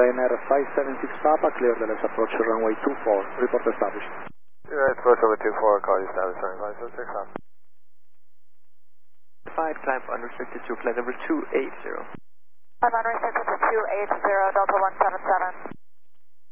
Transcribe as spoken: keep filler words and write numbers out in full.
Ryanair five seven six Papa, clear the left approach runway two four, report established. Right, approach over two four, call you status, running five seven six Papa. five, climb unrestricted to flight number two eight zero. I'm unrestricted to two eight zero, Delta one seven seven.